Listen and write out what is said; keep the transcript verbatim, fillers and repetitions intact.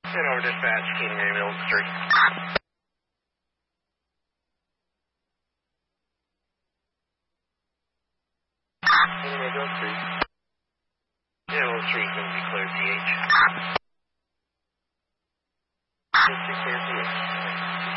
Get over dispatch, King Ambulance Street. King Ambulance Street. Ambulance Street going to be cleared, T H. District clear, T H.